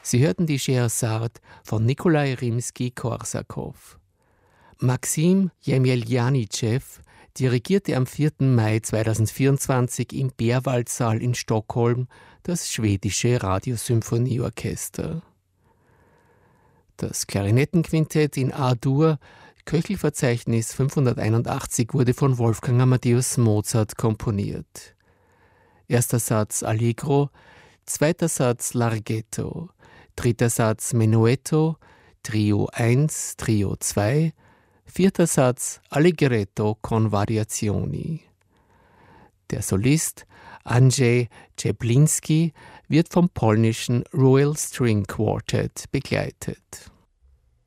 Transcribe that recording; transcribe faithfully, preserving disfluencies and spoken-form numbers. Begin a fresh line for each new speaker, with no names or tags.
Sie hörten die Schehersad von Nikolai Rimski-Korsakow. Maxim Jemeljanitschew dirigierte am vierten Mai zweitausendvierundzwanzig im Berwaldsaal in Stockholm das schwedische Radiosymphonieorchester. Das Klarinettenquintett in A-Dur, Köchelverzeichnis fünfhunderteinundachtzig, wurde von Wolfgang Amadeus Mozart komponiert. Erster Satz Allegro, zweiter Satz Larghetto, dritter Satz Menuetto, Trio eins, Trio zwei, vierter Satz Allegretto con variazioni. Der Solist Andrzej Cieplinski wird vom polnischen Royal String Quartet begleitet.